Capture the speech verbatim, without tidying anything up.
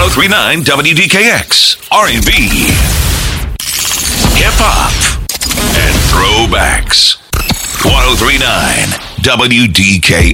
oh three point nine W D K X, R and B, hip-hop, and throwbacks. one oh three point nine W D K